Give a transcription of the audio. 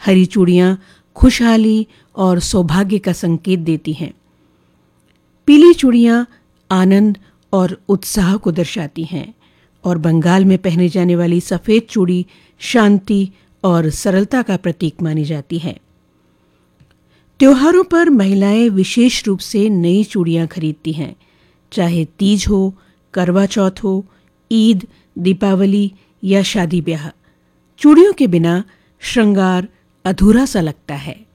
हरी चूड़ियाँ खुशहाली और सौभाग्य का संकेत देती हैं। पीली चूड़ियाँ आनंद और उत्साह को दर्शाती हैं और बंगाल में पहने जाने वाली सफ़ेद चूड़ी शांति और सरलता का प्रतीक मानी जाती है। त्योहारों पर महिलाएं विशेष रूप से नई चूड़ियाँ खरीदती हैं, चाहे तीज हो, करवा चौथ हो, ईद, दीपावली या शादी ब्याह। चूड़ियों के बिना श्रृंगार अधूरा सा लगता है।